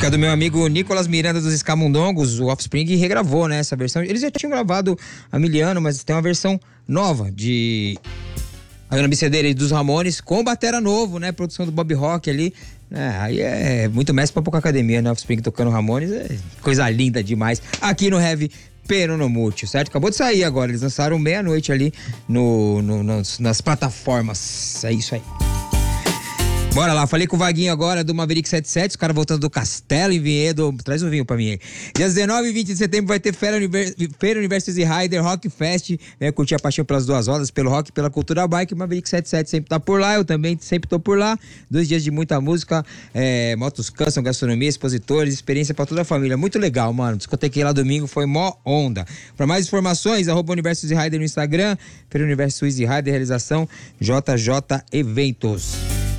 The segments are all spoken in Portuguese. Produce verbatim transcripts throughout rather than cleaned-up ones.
Música do meu amigo Nicolas Miranda dos Escamundongos, o Offspring regravou, né, essa versão. Eles já tinham gravado há mil anos, mas tem uma versão nova de a Bicedeira dos Ramones com batera novo, né, produção do Bob Rock ali. É, aí é muito mestre pra pouca academia, né, Offspring tocando Ramones, é coisa linda demais. Aqui no Heavy Peronomútil, certo? Acabou de sair agora, eles lançaram meia-noite ali no, no, nas, nas plataformas, é isso aí. Bora lá, falei com o Vaguinho agora do Maverick setenta e sete, os caras voltando do Castelo em Vinhedo. Traz um vinho pra mim aí. Dias dezenove e vinte de setembro vai ter Feira, Univers... Feira University Rider Rock Fest. Venha curtir a paixão pelas duas rodas, pelo rock e pela cultura bike. O Maverick setenta e sete sempre tá por lá, eu também sempre tô por lá. Dois dias de muita música, é, motos custom, gastronomia, expositores, experiência pra toda a família. Muito legal, mano. Discotequei lá domingo, foi mó onda. Pra mais informações, arroba University Rider no Instagram, Feira University Rider, realização J J Eventos.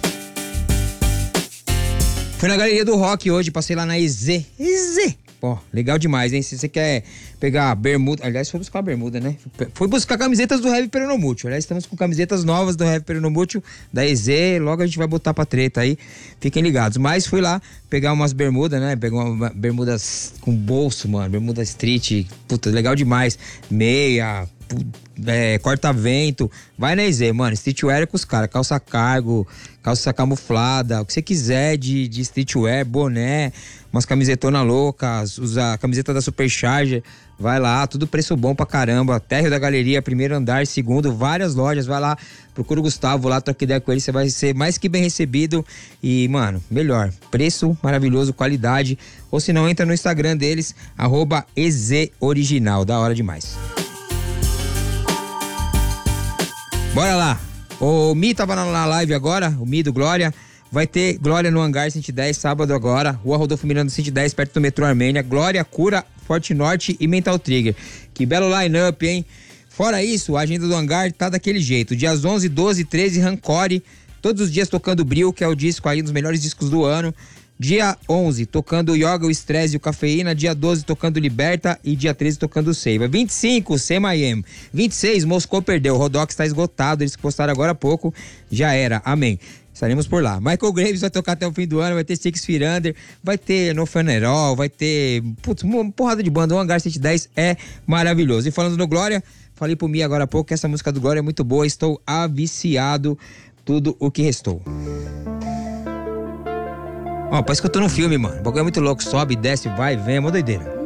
Fui na Galeria do Rock hoje, passei lá na E Z. E Z! Pô, legal demais, hein? Se você quer pegar bermuda... Aliás, foi buscar a bermuda, né? Fui buscar camisetas do Heavy Peronomútil. Aliás, estamos com camisetas novas do Heavy Peronomútil, da E Z. Logo a gente vai botar pra treta aí. Fiquem ligados. Mas fui lá pegar umas bermudas, né? Pegar uma bermudas com bolso, mano. Bermuda street. Puta, legal demais. Meia... É, corta-vento, vai na E Z, mano, streetwear é com os caras, calça cargo, calça camuflada, o que você quiser de, de streetwear, boné, umas camisetonas loucas, usa a camiseta da Supercharger, vai lá, tudo preço bom pra caramba, térreo da galeria, primeiro andar, segundo, várias lojas, vai lá, procura o Gustavo lá, troca ideia com ele, você vai ser mais que bem recebido e, mano, melhor, preço maravilhoso, qualidade, ou se não, entra no Instagram deles, arroba E Z Original, da hora demais. Bora lá, o Mi tava na live agora, o Mi do Glória, vai ter Glória no Hangar cento e dez, sábado agora, Rua Rodolfo Miranda cento e dez, perto do metrô Armênia, Glória, Cura, Forte Norte e Mental Trigger, que belo line-up, hein? Fora isso, a agenda do Hangar tá daquele jeito, dias onze, doze, treze, Rancore, todos os dias tocando Bril, que é o disco aí, um dos melhores discos do ano. Dia onze, tocando o Yoga, o Stress e o Cafeína. Dia doze, tocando Liberta. E dia treze, tocando Seiva. vinte e cinco, C Miami. vinte e seis, Moscou perdeu. O Rodox está esgotado. Eles postaram agora há pouco. Já era. Amém. Estaremos por lá. Michael Graves vai tocar até o fim do ano. Vai ter Six Feet Under. Vai ter No Funeral. Vai ter... Putz, uma porrada de banda. O Hangar cento e dez é maravilhoso. E falando no Glória, falei pro Mi agora há pouco que essa música do Glória é muito boa. Estou aviciado. Tudo o que restou. Ó, parece que eu tô num filme, mano. O bagulho é muito louco. Sobe, desce, vai, vem. É uma doideira.